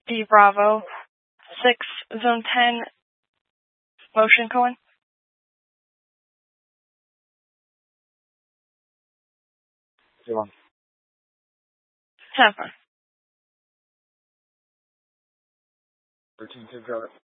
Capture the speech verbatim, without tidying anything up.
B Bravo, six, Zone ten, motion Cohen. Zero. Seven. Thirteen to drive it.